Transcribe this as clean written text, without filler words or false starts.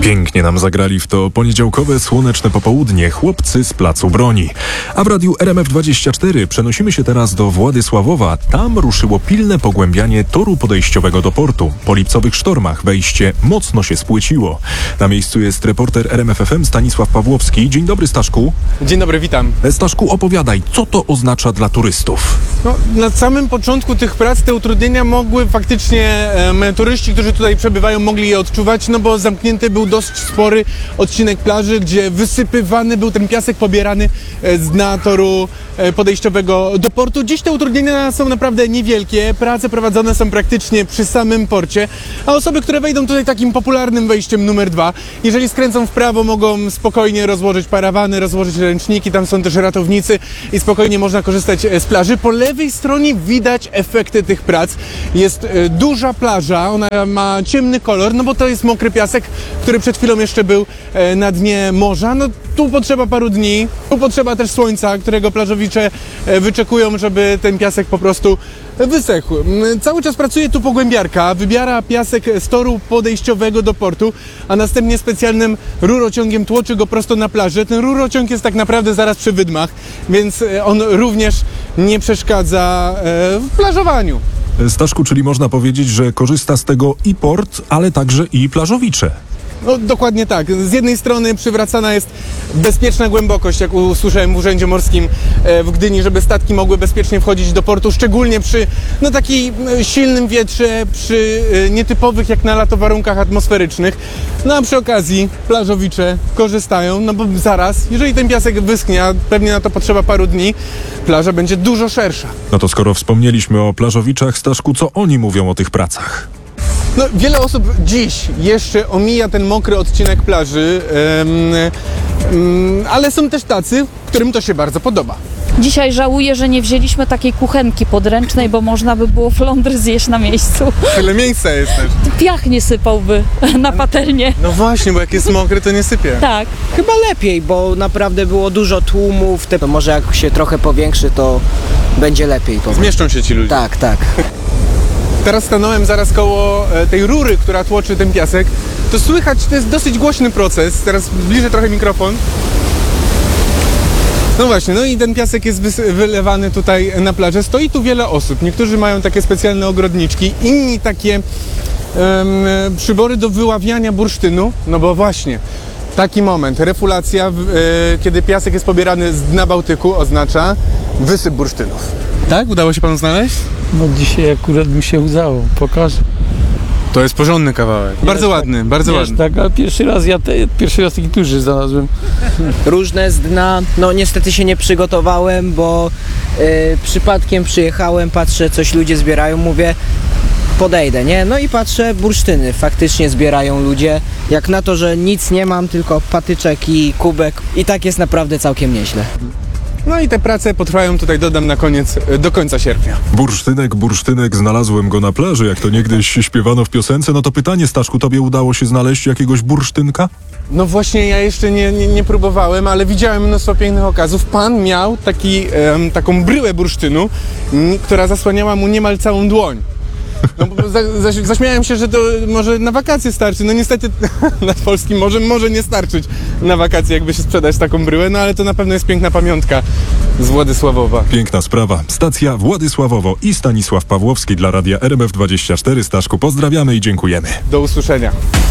Pięknie nam zagrali w to poniedziałkowe, słoneczne popołudnie chłopcy z Placu Broni. A w radiu RMF24 przenosimy się teraz do Władysławowa. Tam ruszyło pilne pogłębianie toru podejściowego do portu. Po lipcowych sztormach wejście mocno się spłyciło. Na miejscu jest reporter RMF FM Stanisław Pawłowski. Dzień dobry, Staszku. Dzień dobry, witam. Staszku, opowiadaj, co to oznacza dla turystów? Na samym początku tych prac te utrudnienia mogły faktycznie turyści, którzy tutaj przebywają, mogli je odczuwać, bo zamknięty był dość spory odcinek plaży, gdzie wysypywany był ten piasek pobierany z dna toru podejściowego do portu. Dziś te utrudnienia są naprawdę niewielkie, prace prowadzone są praktycznie przy samym porcie, a osoby, które wejdą tutaj takim popularnym wejściem numer 2, jeżeli skręcą w prawo, mogą spokojnie rozłożyć parawany, rozłożyć ręczniki, tam są też ratownicy i spokojnie można korzystać z plaży. Po lewej stronie widać efekty tych prac. Jest duża plaża, ona ma ciemny kolor, bo to jest mokry piasek, który przed chwilą jeszcze był na dnie morza. Tu potrzeba paru dni, tu potrzeba też słońca, którego plażowicze wyczekują, żeby ten piasek po prostu wysechł. Cały czas pracuje tu pogłębiarka, wybiera piasek z toru podejściowego do portu, a następnie specjalnym rurociągiem tłoczy go prosto na plażę. Ten rurociąg jest tak naprawdę zaraz przy wydmach, więc on również nie przeszkadza w plażowaniu. Staszku, czyli można powiedzieć, że korzysta z tego i port, ale także i plażowicze. Dokładnie tak. Z jednej strony przywracana jest bezpieczna głębokość, jak usłyszałem w Urzędzie Morskim w Gdyni, żeby statki mogły bezpiecznie wchodzić do portu, szczególnie przy takim silnym wietrze, przy nietypowych jak na lato warunkach atmosferycznych. A przy okazji plażowicze korzystają, bo zaraz, jeżeli ten piasek wyschnie, a pewnie na to potrzeba paru dni, plaża będzie dużo szersza. To skoro wspomnieliśmy o plażowiczach, Staszku, co oni mówią o tych pracach? Wiele osób dziś jeszcze omija ten mokry odcinek plaży, ale są też tacy, którym to się bardzo podoba. Dzisiaj żałuję, że nie wzięliśmy takiej kuchenki podręcznej, bo można by było flądry zjeść na miejscu. Tyle miejsca jest też. Piach nie sypałby na patelnię. No właśnie, bo jak jest mokry, to nie sypie. Tak. Chyba lepiej, bo naprawdę było dużo tłumów. Może jak się trochę powiększy, to będzie lepiej. Zmieszczą się ci ludzie. Tak. Teraz stanąłem zaraz koło tej rury, która tłoczy ten piasek. To słychać, to jest dosyć głośny proces. Teraz bliżej trochę mikrofon. No właśnie, i ten piasek jest wylewany tutaj na plażę. Stoi tu wiele osób. Niektórzy mają takie specjalne ogrodniczki, inni takie przybory do wyławiania bursztynu. Bo właśnie, taki moment, refulacja, kiedy piasek jest pobierany z dna Bałtyku, oznacza wysyp bursztynów. Tak? Udało się panu znaleźć? Dzisiaj akurat mi się udało, pokażę. To jest porządny kawałek. Bardzo ładny, bardzo ładny. Tak, a pierwszy raz taki duży znalazłem. Różne z dna, niestety się nie przygotowałem, bo przypadkiem przyjechałem, patrzę, coś ludzie zbierają, mówię, podejdę, nie? I patrzę, bursztyny faktycznie zbierają ludzie. Jak na to, że nic nie mam, tylko patyczek i kubek. I tak jest naprawdę całkiem nieźle. I te prace potrwają tutaj, dodam na koniec, do końca sierpnia. Bursztynek, znalazłem go na plaży, jak to niegdyś śpiewano w piosence. To pytanie, Staszku, tobie udało się znaleźć jakiegoś bursztynka? Właśnie ja jeszcze nie próbowałem, ale widziałem mnóstwo pięknych okazów. Pan miał taką bryłę bursztynu, która zasłaniała mu niemal całą dłoń. Zaśmiałem się, że to może na wakacje starczy. Niestety nad polskim morzem może nie starczyć na wakacje, jakby się sprzedać taką bryłę, ale to na pewno jest piękna pamiątka z Władysławowa. Piękna sprawa. Stacja Władysławowo i Stanisław Pawłowski dla radia RMF24. Staszku, pozdrawiamy i dziękujemy. Do usłyszenia.